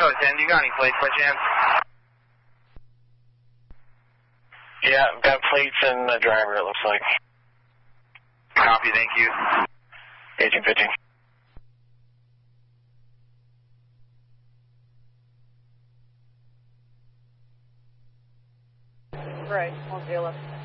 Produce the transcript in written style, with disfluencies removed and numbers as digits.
10, you got any plates by chance? Yeah, I've got plates and the driver, it looks like. Copy, thank you. Agent pitching. Right, 1 left.